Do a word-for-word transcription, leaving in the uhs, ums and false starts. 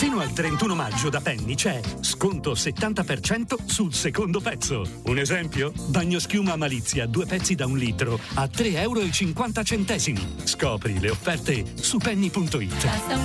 Fino al trentuno maggio da Penny c'è sconto settanta per cento sul secondo pezzo. Un esempio? Bagnoschiuma Malizia, due pezzi da un litro a tre euro e cinquanta centesimi. Scopri le offerte su penny punto it.